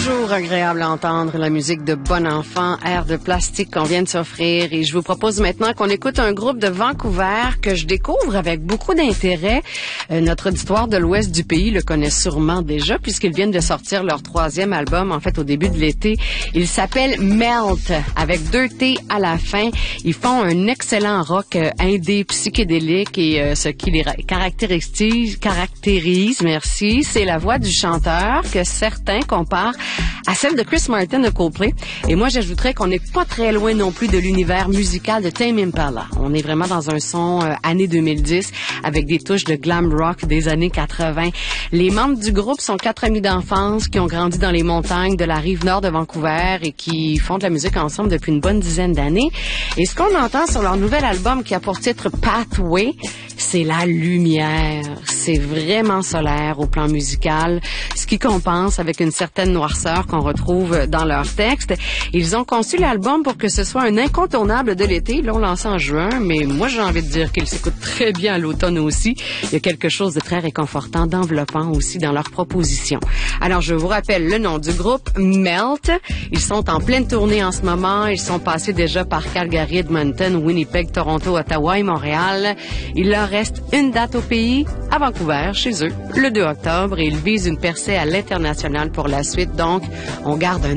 Toujours agréable à entendre la musique de Bon Enfant, Air de plastique qu'on vient de s'offrir. Et je vous propose maintenant qu'on écoute un groupe de Vancouver que je découvre avec beaucoup d'intérêt. Notre auditoire de l'ouest du pays le connaît sûrement déjà puisqu'ils viennent de sortir leur 3e album, en fait, au début de l'été. Il s'appelle Melt, avec 2 T à la fin. Ils font un excellent rock indé psychédélique et ce qui les caractérise, merci, c'est la voix du chanteur que certains comparent à celle de Chris Martin de Coldplay. Et moi, j'ajouterais qu'on n'est pas très loin non plus de l'univers musical de Tame Impala. On est vraiment dans un son année 2010 avec des touches de glam rock des années 80. Les membres du groupe sont 4 amis d'enfance qui ont grandi dans les montagnes de la rive nord de Vancouver et qui font de la musique ensemble depuis une bonne dizaine d'années. Et ce qu'on entend sur leur nouvel album qui a pour titre Pathway, c'est la lumière. C'est vraiment solaire au plan musical, ce qui compense avec une certaine noirceur qu'on retrouve dans leurs textes. Ils ont conçu l'album pour que ce soit un incontournable de l'été. Ils l'ont lancé en juin, mais moi j'ai envie de dire qu'il s'écoute très bien à l'automne aussi. Il y a quelque chose de très réconfortant, d'enveloppant aussi dans leur proposition. Alors je vous rappelle le nom du groupe, Melt. Ils sont en pleine tournée en ce moment. Ils sont passés déjà par Calgary, Edmonton, Winnipeg, Toronto, Ottawa et Montréal. Il leur reste une date au pays, à Vancouver, chez eux, le 2 octobre, et ils visent une percée à l'international pour la suite. Donc, on garde un